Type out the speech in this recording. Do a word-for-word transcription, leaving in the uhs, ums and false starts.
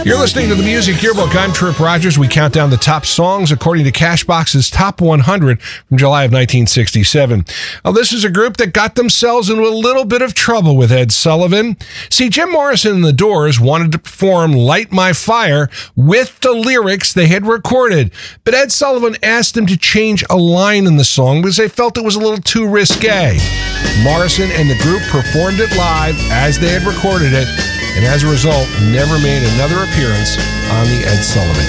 You're listening to the Music Yearbook. I'm Trip Rogers. We count down the top songs according to Cashbox's Top one hundred from July of nineteen sixty-seven. Now, this is a group that got themselves into a little bit of trouble with Ed Sullivan. See, Jim Morrison and the Doors wanted to perform Light My Fire with the lyrics they had recorded, but Ed Sullivan asked them to change a line in the song because they felt it was a little too risque. Morrison and the group performed it live as they had recorded it, and as a result, never made another appearance on The Ed Sullivan